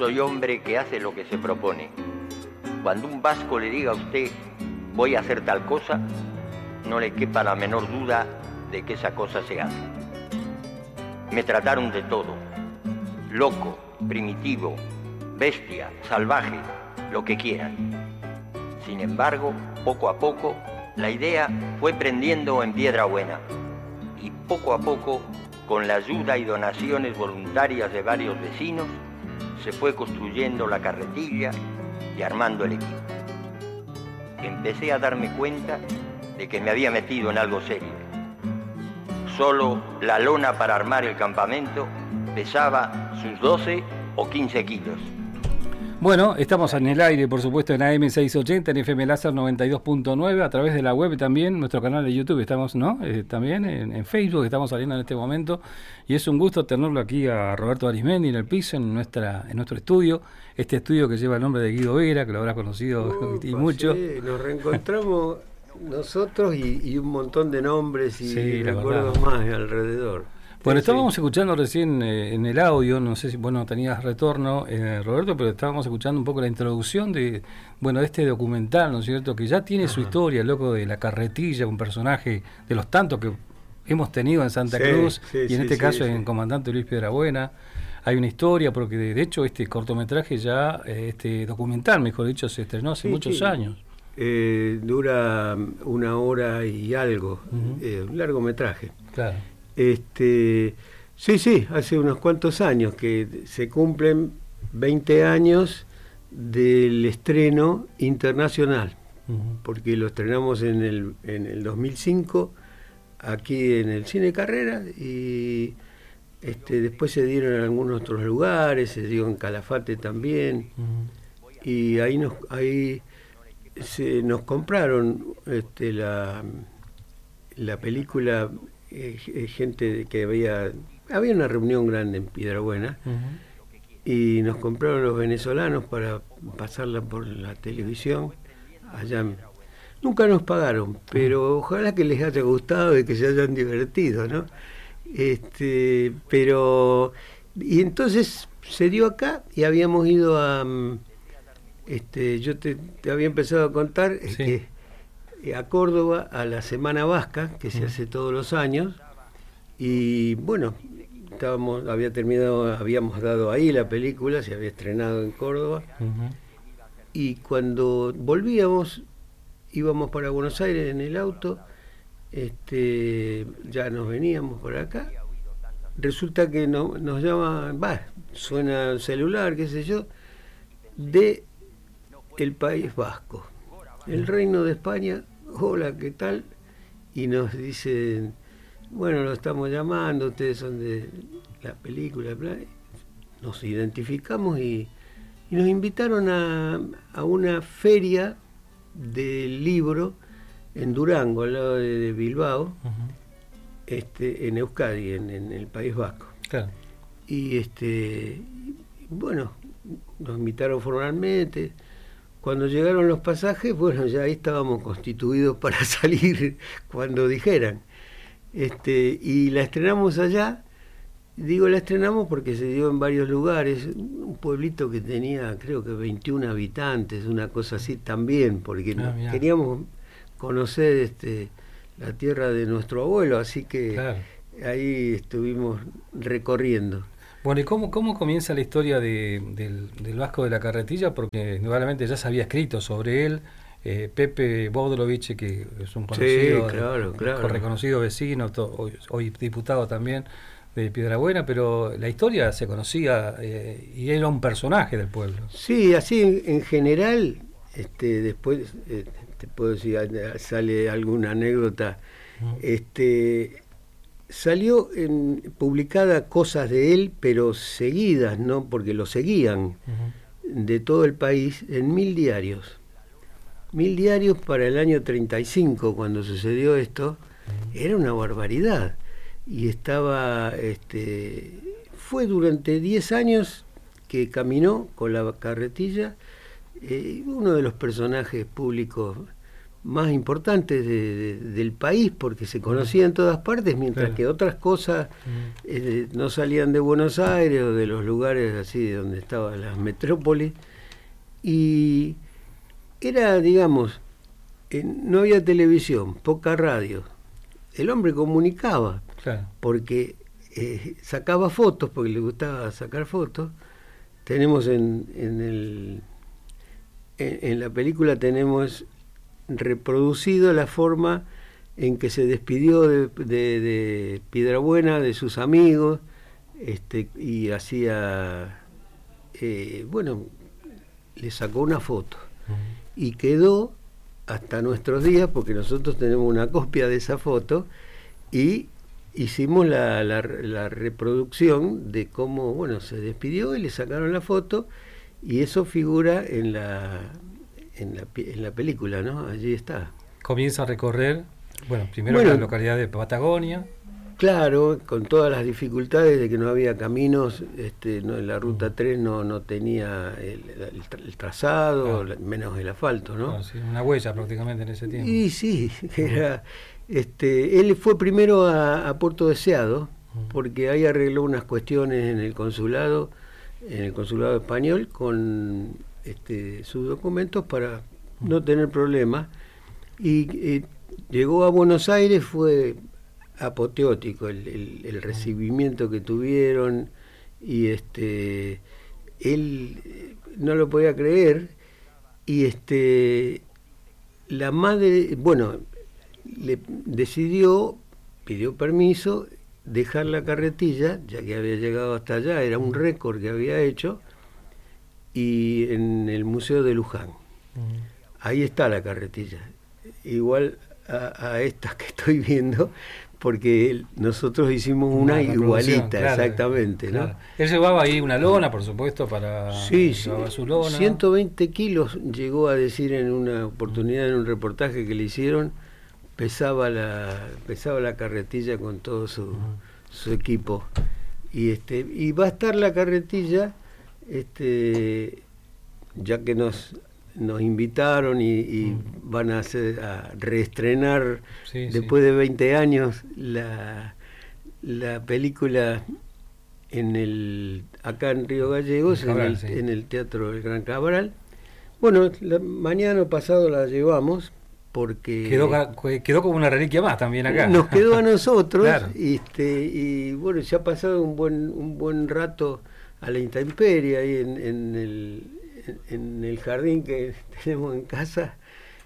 soy hombre que hace lo que se propone. Cuando un vasco le diga a usted, voy a hacer tal cosa, no le quepa la menor duda de que esa cosa se hace. Me trataron de todo, loco, primitivo, bestia, salvaje, lo que quieran. Sin embargo, poco a poco, la idea fue prendiendo en piedra buena. Y poco a poco, con la ayuda y donaciones voluntarias de varios vecinos, se fue construyendo la carretilla y armando el equipo. Empecé a darme cuenta de que me había metido en algo serio. Solo la lona para armar el campamento pesaba sus 12 o 15 kilos. Bueno, estamos en el aire, por supuesto, en AM680, en FM Láser 92.9, a través de la web también, nuestro canal de YouTube, estamos, ¿no? También en Facebook, estamos saliendo en este momento, y es un gusto tenerlo aquí a Roberto Arismendi en el piso, en nuestro estudio, este estudio que lleva el nombre de Guido Vera, que lo habrás conocido y mucho. Sí, nos reencontramos nosotros y un montón de nombres y recuerdos más alrededor. Bueno, estábamos escuchando recién en el audio, no sé si tenías retorno, Roberto, pero estábamos escuchando un poco la introducción de este documental, ¿no es cierto?, que ya tiene su historia, loco, de la carretilla, un personaje de los tantos que hemos tenido en Santa Cruz, y en este caso en Comandante Luis Piedrabuena. Hay una historia, porque de hecho este cortometraje ya, este documental, mejor dicho, se estrenó hace muchos años. Dura 1 hora y algo, un largometraje. Claro. Hace unos cuantos años que se cumplen 20 años del estreno internacional, porque lo estrenamos en el 2005 aquí en el Cine Carrera, y después se dieron en algunos otros lugares, se dio en Calafate también, y ahí nos compraron la película. Gente que había una reunión grande en Piedrabuena, y nos compraron los venezolanos para pasarla por la televisión allá. Nunca nos pagaron, pero ojalá que les haya gustado y que se hayan divertido, ¿no? Y entonces se dio acá, y habíamos ido a yo te había empezado a contar a Córdoba, a la Semana Vasca, que se hace todos los años, y bueno, habíamos dado ahí la película, se había estrenado en Córdoba, y cuando volvíamos, íbamos para Buenos Aires en el auto, ya nos veníamos por acá, resulta que nos llama, suena el celular, qué sé yo, de el País Vasco, el Reino de España. Hola, ¿qué tal? Y nos dicen, bueno, lo estamos llamando, ustedes son de la película, bla. Nos identificamos y nos invitaron a una feria del libro en Durango, al lado de Bilbao, en Euskadi, en el País Vasco. Claro. Y bueno, nos invitaron formalmente. Cuando llegaron los pasajes, bueno, ya ahí estábamos constituidos para salir cuando dijeran. Y la estrenamos allá. Digo, la estrenamos porque se dio en varios lugares. Un pueblito que tenía, creo que 21 habitantes, una cosa así también, porque queríamos conocer la tierra de nuestro abuelo, así que ahí estuvimos recorriendo. Bueno, ¿y cómo comienza la historia del Vasco de la Carretilla? Porque indudablemente ya se había escrito sobre él, Pepe Bodrovich, que es un conocido, reconocido vecino, hoy diputado también de Piedrabuena, pero la historia se conocía y era un personaje del pueblo. Sí, así en general, después te puedo decir, sale alguna anécdota, salió publicada cosas de él, pero seguidas, ¿no? Porque lo seguían de todo el país en 1000 diarios. 1000 diarios para el año 35, cuando sucedió esto, era una barbaridad. Y fue durante 10 años que caminó con la carretilla, uno de los personajes públicos más importantes del país, porque se conocía en todas partes, mientras que otras cosas no salían de Buenos Aires o de los lugares así donde estaban las metrópolis. Y era, digamos, no había televisión, poca radio. El hombre comunicaba, porque sacaba fotos, porque le gustaba sacar fotos. Tenemos en la película tenemos reproducido la forma en que se despidió de Piedrabuena, de sus amigos, y hacía, bueno, le sacó una foto y quedó hasta nuestros días, porque nosotros tenemos una copia de esa foto y hicimos la reproducción de cómo, bueno, se despidió y le sacaron la foto, y eso figura en la película, ¿no? Allí está. Comienza a recorrer, primero la localidad de Patagonia. Claro, con todas las dificultades de que no había caminos, la ruta 3 no tenía el trazado, menos el asfalto, ¿no? Sí, una huella prácticamente en ese tiempo. Y sí, era, él fue primero a Puerto Deseado, porque ahí arregló unas cuestiones en el consulado español con sus documentos para no tener problemas, y llegó a Buenos Aires. Fue apoteótico el recibimiento que tuvieron, y él no lo podía creer, y la madre, bueno, le pidió permiso, dejar la carretilla, ya que había llegado hasta allá, era un récord que había hecho, y en el Museo de Luján. Ahí está la carretilla, igual a esta que estoy viendo, porque nosotros hicimos una igualita, claro, exactamente, claro, ¿no? Él llevaba ahí una lona, por supuesto, para llevaba su lona. 120 kilos llegó a decir en una oportunidad, en un reportaje que le hicieron, pesaba la carretilla con todo su equipo. Y va a estar la carretilla, ya que nos invitaron y van a reestrenar después de 20 años la película acá en Río Gallegos, en el Teatro del Gran Cabral. Bueno, mañana pasado la llevamos, porque quedó como una reliquia más también acá. Nos quedó a nosotros, claro. Y bueno, se ha pasado un buen rato a la intemperie ahí en el jardín que tenemos en casa,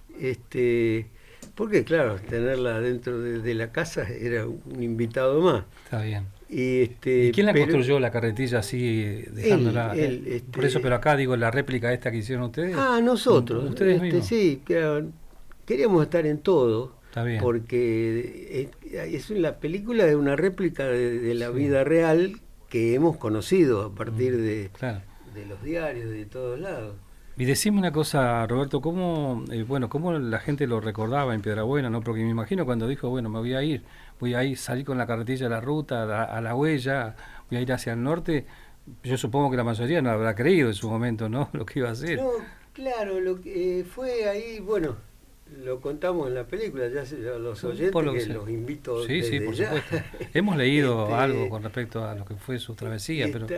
porque claro, tenerla dentro de la casa era un invitado más. Está bien. ¿Y quién la construyó la carretilla así, dejándola? Por eso, pero acá digo, la réplica esta que hicieron ustedes. Nosotros. Ustedes mismos. Sí, queríamos estar en todo. Está bien. Porque la película es una réplica de la vida real que hemos conocido a partir de los diarios de todos lados. Y decime una cosa, Roberto, ¿cómo la gente lo recordaba en Piedrabuena? ¿No? Porque me imagino cuando dijo, bueno, me voy a ir, salir con la carretilla de la ruta, a la huella, voy a ir hacia el norte. Yo supongo que la mayoría no habrá creído en su momento, ¿no? Lo que iba a hacer. No, claro, lo que fue ahí, bueno, lo contamos en la película, ya los oyentes, que los invito sí, por supuesto. Hemos leído algo con respecto a lo que fue su travesía, pero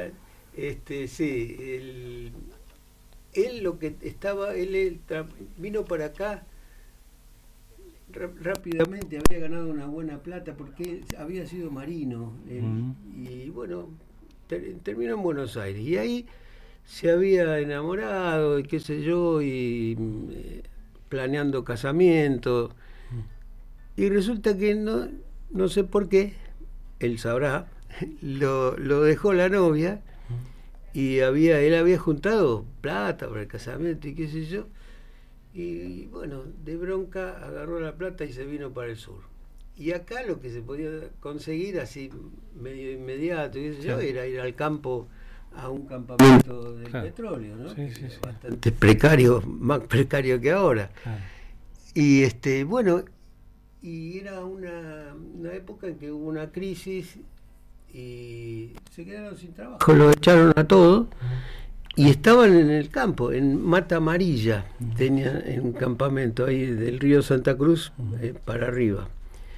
sí, él lo que estaba, vino para acá rápidamente, había ganado una buena plata porque había sido marino, y bueno, terminó en Buenos Aires, y ahí se había enamorado y qué sé yo, y planeando casamiento, y resulta que no sé por qué, él sabrá, lo dejó la novia, y él había juntado plata para el casamiento y qué sé yo, y bueno, de bronca agarró la plata y se vino para el sur. Y acá lo que se podía conseguir así medio inmediato, qué sé yo, era ir al campo, a un campamento del petróleo, ¿no? Sí. Bastante precario, más precario que ahora. Y bueno, y era una época en que hubo una crisis y se quedaron sin trabajo, lo echaron a todos, Y estaban en el campo, en Mata Amarilla, tenían en un campamento ahí del río Santa Cruz para arriba.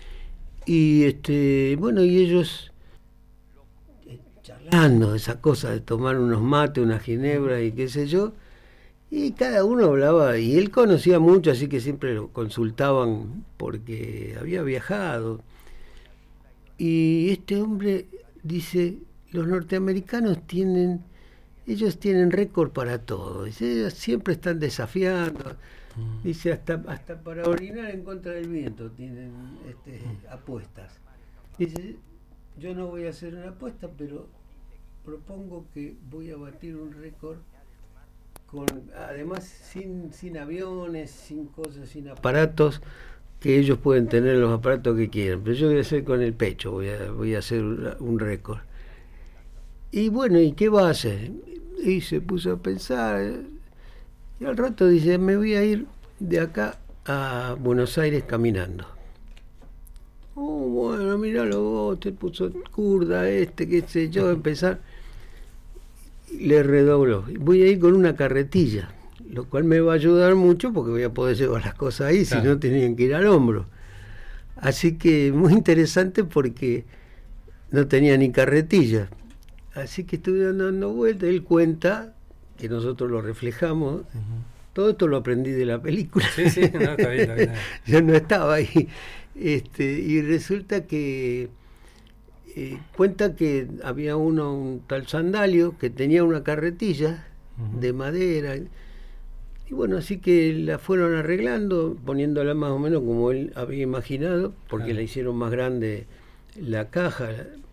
Y bueno, y ellos charlando de esa cosa de tomar unos mates, una ginebra y qué sé yo, y cada uno hablaba, y él conocía mucho, así que siempre lo consultaban porque había viajado. Y este hombre dice, los norteamericanos ellos tienen récord para todo. Dice, ellos siempre están desafiando. Dice, hasta para orinar en contra del viento tienen apuestas. Dice, yo no voy a hacer una apuesta, pero propongo que voy a batir un récord además sin aviones, sin cosas, sin aparatos, que ellos pueden tener los aparatos que quieran, pero yo voy a hacer con el pecho, voy a hacer un récord. Y bueno, ¿y qué va a hacer? Y se puso a pensar, y al rato dice, me voy a ir de acá a Buenos Aires caminando. Oh, bueno, míralo vos, te puso curda qué sé yo, empezar. Le redobló, voy a ir con una carretilla, lo cual me va a ayudar mucho porque voy a poder llevar las cosas ahí, claro. Si no tenían que ir al hombro. Así que muy interesante porque no tenía ni carretilla. Así que estuve dando vueltas, él cuenta, que nosotros lo reflejamos, todo esto lo aprendí de la película. Sí, no, está bien. Yo no estaba ahí. Y resulta que cuenta que había un tal Sandalio que tenía una carretilla de madera. Y bueno, así que la fueron arreglando, poniéndola más o menos como él había imaginado, porque claro. La hicieron más grande la caja.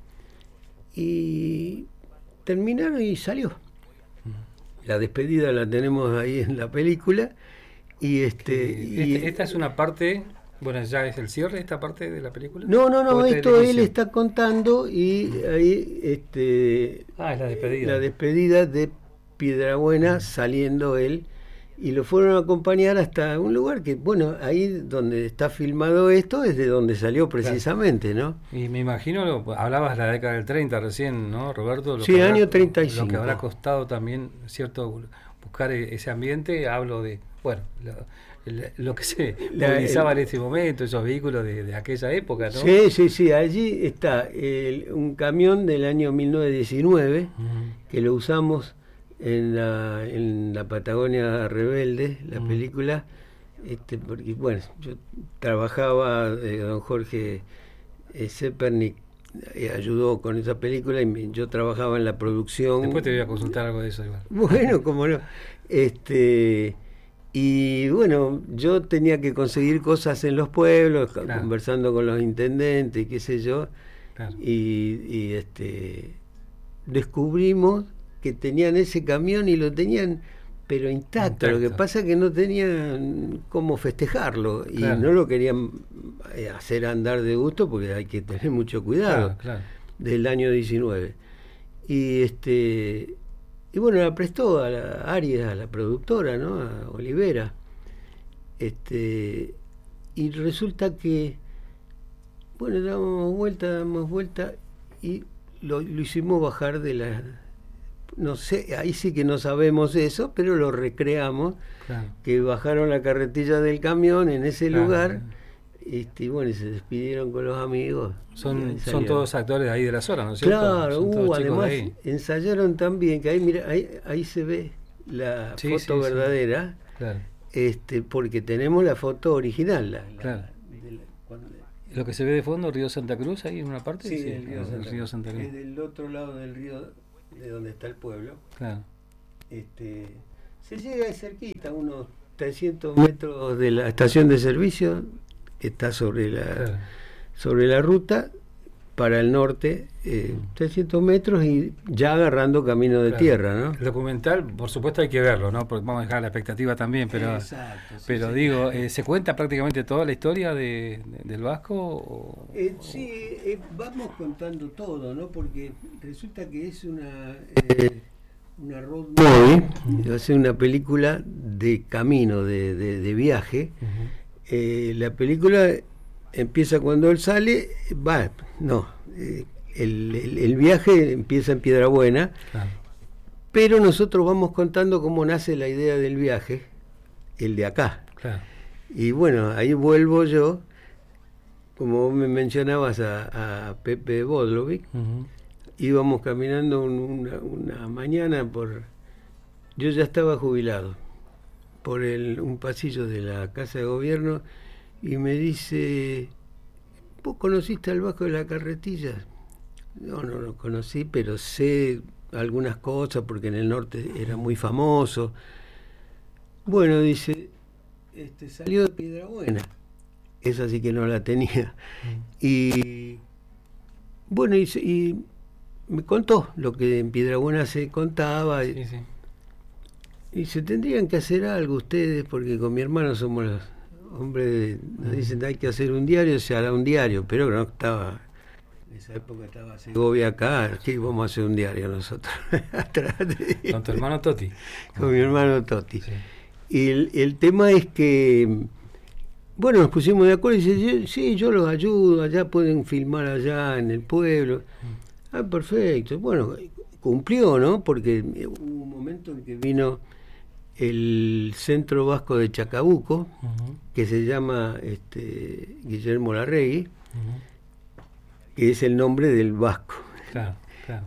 Y terminaron y salió. La despedida la tenemos ahí en la película. Y esta es una parte, bueno, ya es el cierre esta parte de la película. No, esto él está contando y ahí es la despedida. La despedida de Piedrabuena saliendo él. Y lo fueron a acompañar hasta un lugar que, bueno, ahí donde está filmado esto es de donde salió precisamente, claro. ¿No? Y me imagino, hablabas de la década del 30 recién, ¿no, Roberto? Sí, año 35. Lo que habrá costado también, ¿cierto?, buscar ese ambiente. Hablo de, bueno, lo que se movilizaba en ese momento, esos vehículos de aquella época, ¿no? Sí, allí está un camión del año 1919, que lo usamos en la Patagonia Rebelde, la película, porque bueno, yo trabajaba, don Jorge Zepernik ayudó con esa película y yo trabajaba en la producción. Después te voy a consultar algo de eso igual. Bueno, cómo no. Y bueno, yo tenía que conseguir cosas en los pueblos, claro. Conversando con los intendentes, qué sé yo, claro. Y descubrimos que tenían ese camión y lo tenían pero intacto. Lo que pasa es que no tenían cómo festejarlo y claro. No lo querían hacer andar de gusto porque hay que tener mucho cuidado, claro. Del año 19 y bueno, la prestó a la Aries, a la productora, ¿no? A Olivera, y resulta que bueno, damos vuelta y lo hicimos bajar de la, no sé, ahí sí que no sabemos eso, pero lo recreamos, claro. Que bajaron la carretilla del camión en ese claro. Lugar, y bueno, y se despidieron con los amigos. Son todos actores de ahí de la zona, ¿no es cierto? Claro, además ensayaron también, que ahí, mira, ahí se ve la foto verdadera, claro. Porque tenemos la foto original, claro. Lo que se ve de fondo, Río Santa Cruz, ahí en una parte, sí, el río Santa Cruz. Es del otro lado del río, de donde está el pueblo. Claro. Se llega de cerquita, unos 300 metros de la estación de servicio, que está sobre la ruta para el norte, 300 metros y ya agarrando camino de tierra, ¿no? El documental, por supuesto, hay que verlo, ¿no? Porque vamos a dejar la expectativa también, pero exacto, pero digo, ¿se cuenta prácticamente toda la historia del Vasco? Vamos contando todo, ¿no? Porque resulta que es una road movie, va a ser una película de camino, de viaje. La película empieza cuando él sale, el viaje empieza en Piedrabuena, claro. pero nosotros vamos contando cómo nace la idea del viaje, el de acá. Claro. Y bueno, ahí vuelvo yo, como me mencionabas a Pepe Bodlovic, íbamos caminando una mañana yo ya estaba jubilado, por un pasillo de la Casa de Gobierno, y me dice, ¿vos conociste al Vasco de la Carretilla? No lo conocí, pero sé algunas cosas porque en el norte era muy famoso. Bueno, dice, salió de Piedrabuena. Esa sí que no la tenía. Y bueno, y me contó lo que en Piedrabuena se contaba. Sí, sí. Y se tendrían que hacer algo ustedes, porque con mi hermano somos los hombres, nos dicen hay que hacer un diario, se hará un diario, pero no estaba, en esa época estaba Segovia acá, ¿qué vamos a hacer un diario nosotros? Con tu hermano Toti. Con mi hermano Toti. Sí. Y el tema es que, bueno, nos pusimos de acuerdo y dice, sí, yo los ayudo, allá pueden filmar allá en el pueblo. Ah, perfecto. Bueno, cumplió, ¿no? Porque hubo un momento en que vino el Centro Vasco de Chacabuco, que se llama Guillermo Larregui, que es el nombre del vasco. Claro, claro.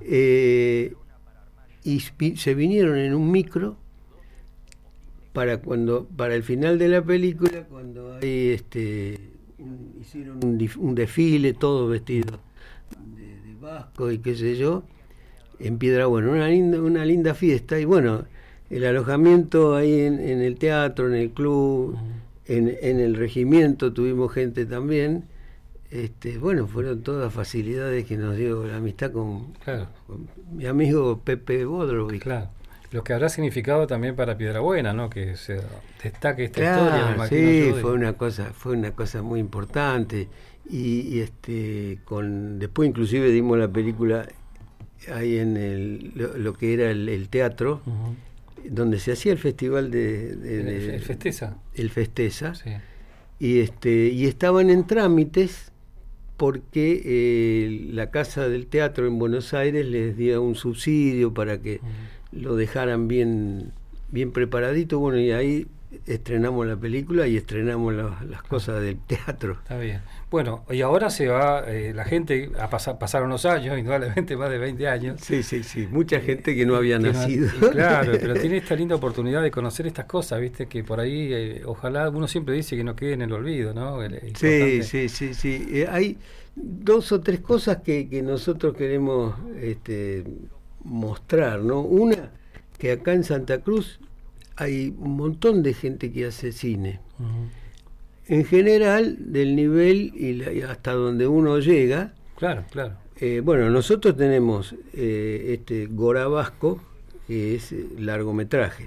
Y se vinieron en un micro para el final de la película, cuando hay hicieron un desfile, todos vestidos de vasco y qué sé yo, en Piedrabuena, una linda fiesta. Y bueno, el alojamiento ahí en el teatro, en el club, en el regimiento tuvimos gente también. Bueno, fueron todas facilidades que nos dio la amistad con mi amigo Pepe Bodrovic. Claro. Lo que habrá significado también para Piedrabuena, ¿no? Que se destaque esta historia, me imagino. Sí, fue una cosa muy importante. Y después inclusive dimos la película ahí en lo que era el teatro, donde se hacía el festival el Festeza. El Festeza. Sí. Y estaban en trámites porque la Casa del Teatro en Buenos Aires les dio un subsidio para que lo dejaran bien preparadito. Bueno, y ahí estrenamos la película y estrenamos las cosas del teatro. Está bien. Bueno, y ahora se va, la gente, pasaron los años, indudablemente más de 20 años. Sí, mucha gente que no había nacido. Claro, pero tiene esta linda oportunidad de conocer estas cosas, ¿viste? Que por ahí, ojalá, uno siempre dice que no quede en el olvido, ¿no? Sí. Hay 2 o 3 cosas que nosotros queremos mostrar, ¿no? Una, que acá en Santa Cruz hay un montón de gente que hace cine. En general, del nivel y hasta donde uno llega. Claro. Bueno, nosotros tenemos Gora Vasco, que es largometraje.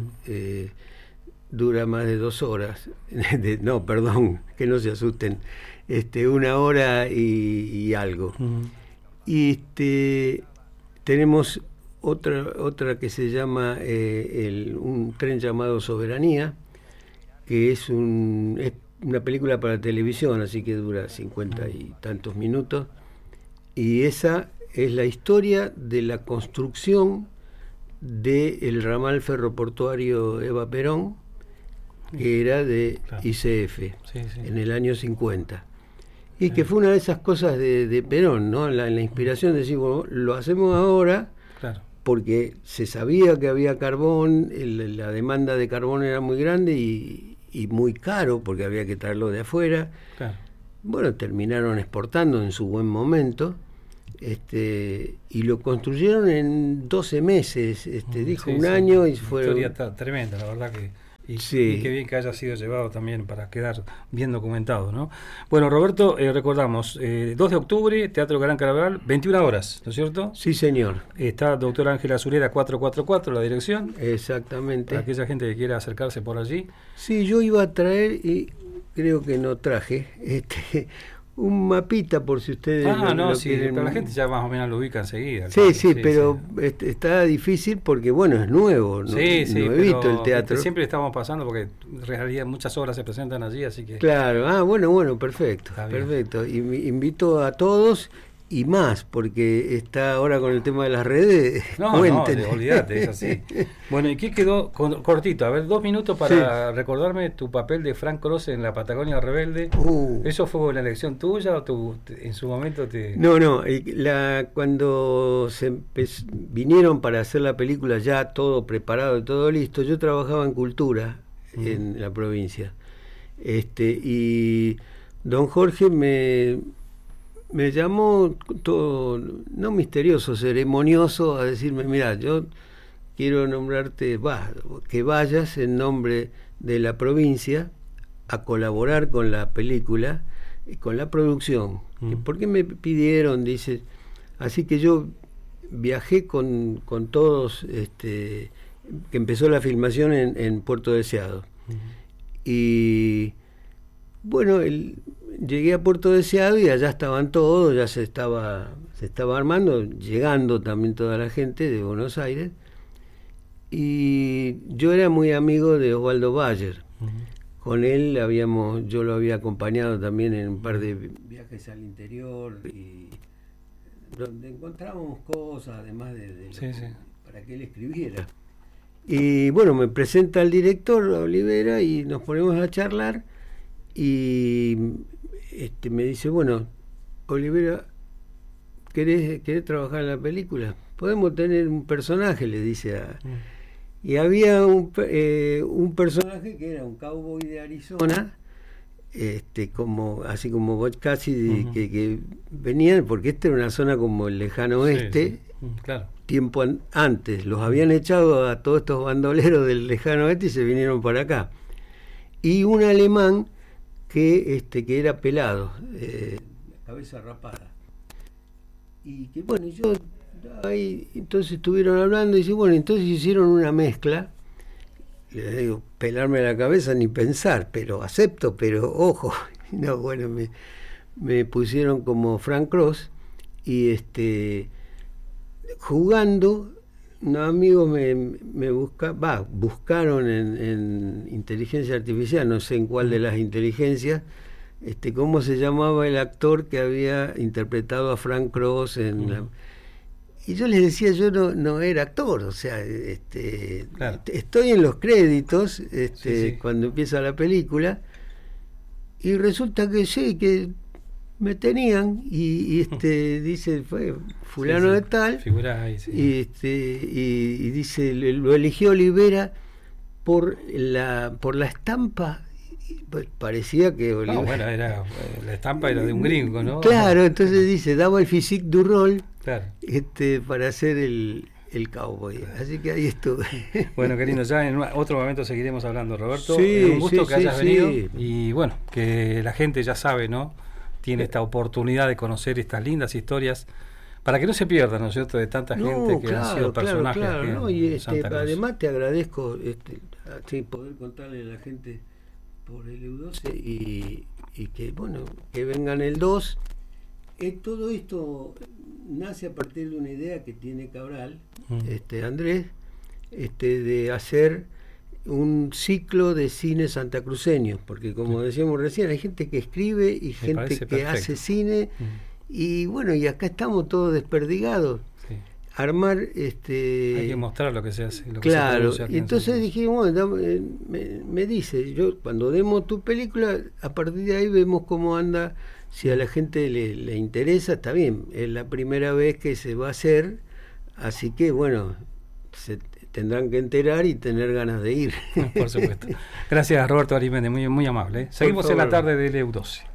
Dura más de 2 horas. No, perdón, que no se asusten. 1 hora y algo. Y tenemos otra que se llama un tren llamado Soberanía, que es una película para televisión, así que dura 50 y tantos minutos, y esa es la historia de la construcción del ramal ferroportuario Eva Perón, que era de ICF, en el año 50. Y que fue una de esas cosas de Perón, ¿no? La inspiración de decir, bueno, lo hacemos ahora, porque se sabía que había carbón, la demanda de carbón era muy grande y muy caro, porque había que traerlo de afuera. Bueno, terminaron exportando en su buen momento, y lo construyeron en 12 meses, dijo un año, y fue... Una historia tremenda, la verdad que... Y qué bien que haya sido llevado también para quedar bien documentado, ¿no? Bueno, Roberto, recordamos, 2 de octubre, Teatro Gran Caraval, 21 horas, ¿no es cierto? Sí, señor. Está doctora Ángela Zureda 444, la dirección. Exactamente. Para aquella gente que quiera acercarse por allí. Sí, yo iba a traer, y creo que no traje, un mapita por si ustedes pero la gente ya más o menos lo ubica enseguida. Sí, pero está difícil porque, bueno, es nuevo, ¿no? Nuevito el teatro. Siempre estamos pasando porque en realidad muchas obras se presentan allí, así que... Claro, bueno, perfecto. Y invito a todos y más, porque está ahora con el tema de las redes. No, olvídate, es así. Bueno, ¿y qué quedó? Cortito, a ver, 2 minutos para recordarme tu papel de Frank Cross en La Patagonia Rebelde. ¿Eso fue una elección tuya o en su momento te...? No, cuando vinieron para hacer la película ya todo preparado y todo listo, yo trabajaba en cultura en la provincia. Y don Jorge me llamó todo, no misterioso, ceremonioso, a decirme, mira, yo quiero nombrarte, que vayas en nombre de la provincia a colaborar con la película y con la producción. ¿Por qué me pidieron? Dice, así que yo viajé con todos, que empezó la filmación en Puerto Deseado. Y bueno, llegué a Puerto Deseado y allá estaban todos, ya se estaba armando, llegando también toda la gente de Buenos Aires, y yo era muy amigo de Osvaldo Bayer. Con él yo lo había acompañado también en un par de viajes al interior, y donde encontrábamos cosas además para que él escribiera. Y bueno, me presenta el director Olivera y nos ponemos a charlar. Y me dice, bueno, Olivera, ¿querés trabajar en la película? Podemos tener un personaje, le dice y había un personaje que era un cowboy de Arizona, así como Butch Cassidy, que venían, porque esta era una zona como el lejano oeste, claro. Tiempo antes, los habían echado a todos estos bandoleros del lejano oeste y se vinieron para acá. Y un alemán que era pelado, cabeza rapada, y que bueno, yo ahí entonces estuvieron hablando y dice, bueno, entonces hicieron una mezcla. Le digo, pelarme la cabeza ni pensar, pero acepto, pero ojo. No, bueno, me pusieron como Frank Cross y jugando. Unos amigos buscaron en inteligencia artificial, no sé en cuál de las inteligencias, cómo se llamaba el actor que había interpretado a Frank Cross y yo les decía, yo no era actor, o sea, claro. Estoy en los créditos cuando empieza la película, y resulta que sí, que me tenían y dice, fue fulano de tal, ahí, y dice, lo eligió Olivera por la estampa. Pues parecía que Olivera, bueno, la estampa era de un gringo, ¿no? Claro, entonces dice, daba el physique du rol, claro, para hacer el cowboy. Así que ahí estuve. Bueno, querido, ya en otro momento seguiremos hablando, Roberto. Sí, es un gusto que hayas venido. Sí. Y bueno, que la gente ya sabe, ¿no? Tiene esta oportunidad de conocer estas lindas historias para que no se pierdan, ¿no es cierto?, de tanta gente que han sido personajes. Claro. Y además te agradezco poder contarle a la gente por el EU12 y que bueno, que vengan el 2. Todo esto nace a partir de una idea que tiene Cabral, Andrés, de hacer un ciclo de cine santacruceño, porque como decíamos recién, hay gente que escribe y gente que perfecto. hace cine, y bueno, y acá estamos todos desperdigados. Armar hay que mostrar lo que se hace, lo claro, que se produce. Y entonces dijimos, bueno, me dice, yo cuando demos tu película, a partir de ahí vemos cómo anda, si a la gente le interesa, está bien, es la primera vez que se va a hacer, así que bueno, se tendrán que enterar y tener ganas de ir. Por supuesto. Gracias, Roberto Arismendi, muy, muy amable. Seguimos en la tarde del EU12.